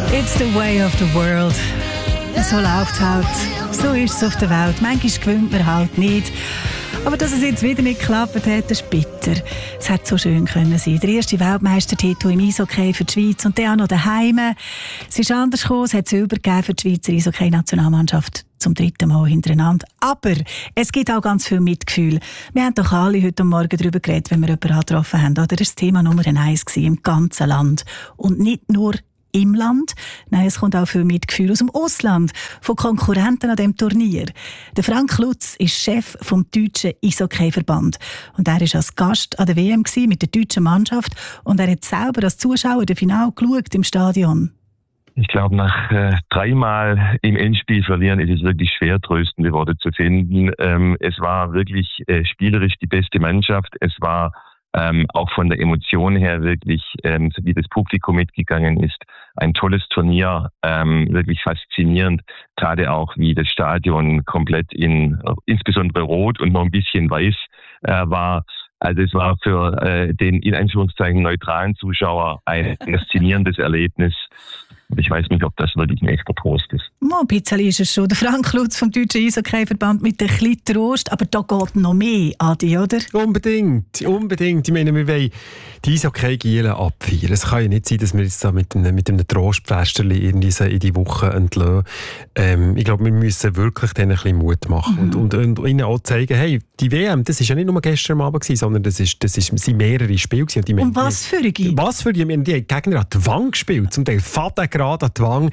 It's the way of the world. So läuft es halt. So ist es auf der Welt. Manchmal gewinnt man halt nicht. Aber dass es jetzt wieder nicht geklappt hat, das ist bitter. Es hätte so schön können sein. Der erste Weltmeistertitel im Eishockey für die Schweiz und der auch noch daheim. Es ist anders gekommen. Es hat Silber gegeben für die Schweizer Eishockey-Nationalmannschaft zum 3. Mal hintereinander. Aber es gibt auch ganz viel Mitgefühl. Wir haben doch alle heute Morgen darüber geredet, wenn wir jemanden getroffen haben. Oder? Das war das Thema Nummer 1 im ganzen Land. Und nicht nur im Land. Nein, es kommt auch viel Mitgefühl aus dem Ausland, von Konkurrenten an diesem Turnier. Der Frank Lutz ist Chef vom deutschen Eishockey-Verband. Und er war als Gast an der WM mit der deutschen Mannschaft und er hat selber als Zuschauer das Finale geschaut im Stadion. Ich glaube, nach 3 Mal im Endspiel verlieren ist es wirklich schwer, tröstende Worte zu finden. Es war wirklich spielerisch die beste Mannschaft. Es war auch von der Emotion her wirklich, wie das Publikum mitgegangen ist, ein tolles Turnier, wirklich faszinierend, gerade auch wie das Stadion komplett in insbesondere rot und noch ein bisschen weiß war. Also es war für den in Anführungszeichen neutralen Zuschauer ein faszinierendes Erlebnis. Ich weiß nicht, ob das wirklich ein echter Trost ist. Ein bisschen ist es schon. Der Frank Lutz vom Deutschen Eishockey-Verband mit ein bisschen Trost. Aber da geht noch mehr, Adi, oder? Unbedingt. Ich meine, wir wollen die Eishockey-Gielen abfeiern. Es kann ja nicht sein, dass wir jetzt da mit einem Trostpflasterchen in die Woche entlassen. Ich glaube, wir müssen wirklich denen ein bisschen Mut machen und ihnen auch zeigen, hey, die WM, das war ja nicht nur gestern Abend, sondern das sind mehrere Spiele. Und was für eine? Die haben die Gegner an die Wand gespielt, zum Teil Faden gerade an die Wand.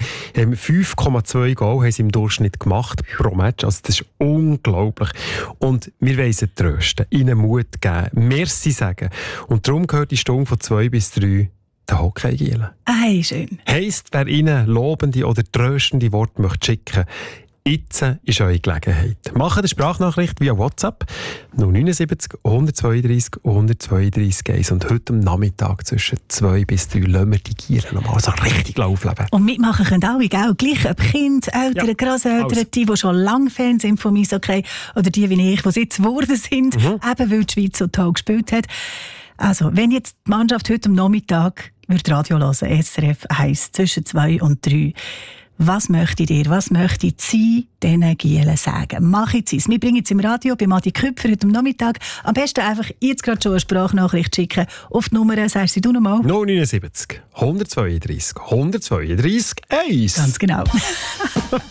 5,2 Goal haben sie im Durchschnitt gemacht pro Match. Also das ist unglaublich. Und wir wollen sie trösten, ihnen Mut geben, Merci sagen. Und darum gehört die Stunde von 2 bis 3 der Hockey-Gielen. Schön. Heisst, wer ihnen lobende oder tröstende Worte möchte schicken, jetzt ist eure Gelegenheit. Macht eine Sprachnachricht via WhatsApp 079 132 132 1. Und heute am Nachmittag zwischen 2 bis 3 lassen wir die Gielen nochmal so richtig aufleben. Und mitmachen können alle, gell? Gleich ob Kind, Eltern, Grosseltern, die schon lange Fans sind vom Eishockey oder die wie ich, die es jetzt geworden sind, eben weil die Schweiz so toll gespielt hat. Also, wenn jetzt die Mannschaft heute am Nachmittag würde Radio hören, SRF 1, zwischen 2 und 3, was möchtet ihr, was möchtet Sie diesen Gielen sagen? Macht Sie es. Wir bringen es im Radio bei Adi Küpfer heute am Nachmittag. Am besten einfach jetzt gerade schon eine Sprachnachricht schicken auf die Nummer, sagst du nochmal? 079 132 132 1. Ganz genau.